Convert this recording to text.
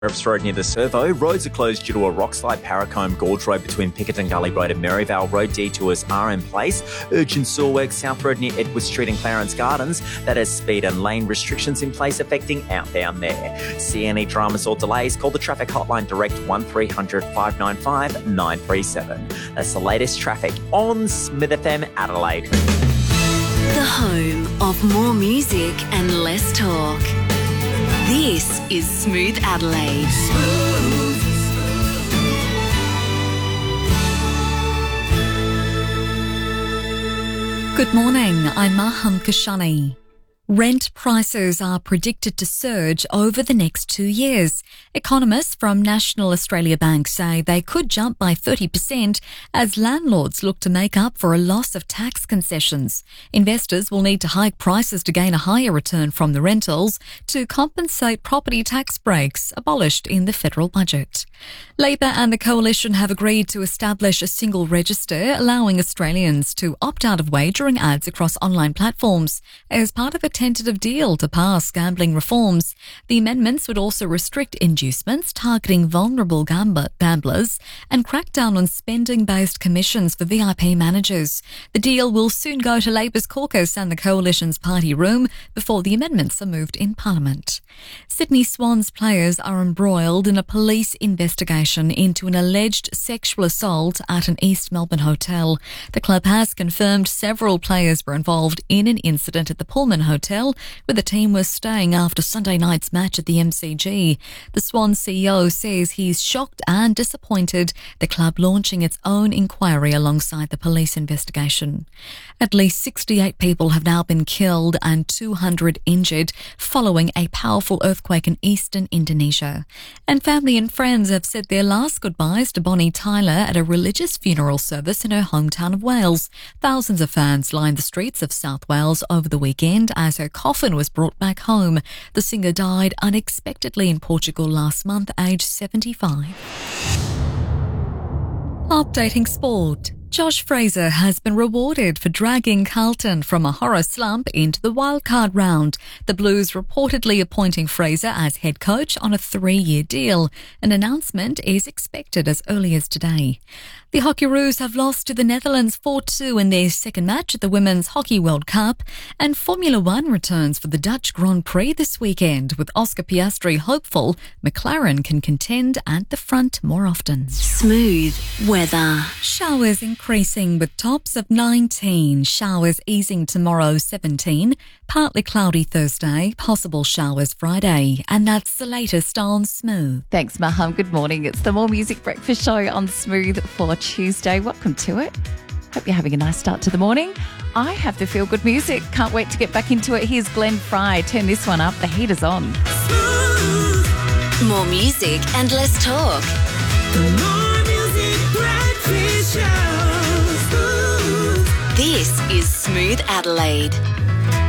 Sheriff's Road near the Servo. Roads are closed due to a rockslide. Paracombe Gorge Road between Pickerton Gully Road and Maryvale Road. Detours are in place. Urgent sewer works South Road near Edward Street and Clarence Gardens. That has speed and lane restrictions in place affecting outbound there. See any dramas or delays, call the traffic hotline direct 1300 595 937. That's the latest traffic on Smith FM Adelaide. The home of more music and less talk. This is Smooth Adelaide. Good morning, I'm Maham Kashani. Rent prices are predicted to surge over the next 2 years. Economists from National Australia Bank say they could jump by 30% as landlords look to make up for a loss of tax concessions. Investors will need to hike prices to gain a higher return from the rentals to compensate property tax breaks abolished in the federal budget. Labor and the Coalition have agreed to establish a single register allowing Australians to opt out of wagering ads across online platforms as part of a tentative deal to pass gambling reforms. The amendments would also restrict inducements targeting vulnerable gamblers and crack down on spending-based commissions for VIP managers. The deal will soon go to Labor's caucus and the Coalition's party room before the amendments are moved in Parliament. Sydney Swans players are embroiled in a police investigation into an alleged sexual assault at an East Melbourne hotel. The club has confirmed several players were involved in an incident at the Pullman Hotel where the team was staying after Sunday night's match at the MCG. The Swans CEO says he's shocked and disappointed, the club launching its own inquiry alongside the police investigation. At least 68 people have now been killed and 200 injured following a powerful earthquake in eastern Indonesia. And family and friends have said their last goodbyes to Bonnie Tyler at a religious funeral service in her hometown of Wales. Thousands of fans lined the streets of South Wales over the weekend as her coffin was brought back home. The singer died unexpectedly in Portugal last month, aged 75. Updating sport. Josh Fraser has been rewarded for dragging Carlton from a horror slump into the wildcard round. The Blues reportedly appointing Fraser as head coach on a 3-year deal. An announcement is expected as early as today. The Hockeyroos have lost to the Netherlands 4-2 in their second match at the Women's Hockey World Cup, and Formula One returns for the Dutch Grand Prix this weekend, with Oscar Piastri hopeful McLaren can contend at the front more often. Smooth weather. Showers increasing with tops of 19, showers easing tomorrow 17, partly cloudy Thursday, possible showers Friday, and that's the latest on Smooth. Thanks, Maham. Good morning. It's the More Music Breakfast Show on Smooth for Tuesday. Welcome to it. Hope you're having a nice start to the morning. I have the feel-good music. Can't wait to get back into it. Here's Glenn Fry. Turn this one up. The heater's on. Smooth. More music and less talk. The More Music Breakfast Show. Smooth. This is Smooth Adelaide.